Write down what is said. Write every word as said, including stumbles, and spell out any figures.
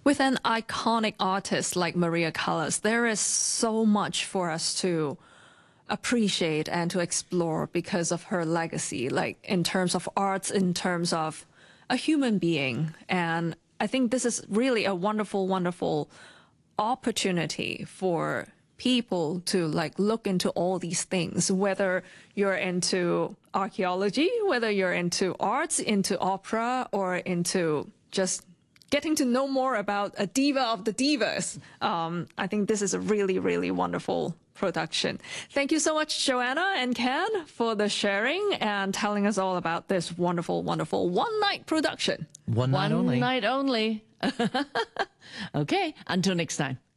With an iconic artist like Maria Callas, there is so much for us to appreciate and to explore because of her legacy, like in terms of arts, in terms of a human being. And I think this is really a wonderful, wonderful opportunity for people to like look into all these things, whether you're into archaeology, whether you're into arts, into opera, or into just getting to know more about a diva of the divas. Um, I think this is a really, really wonderful production. Thank you so much, Joanna and Ken, for the sharing and telling us all about this wonderful, wonderful one-night production. One night One only. night only. Okay, until next time.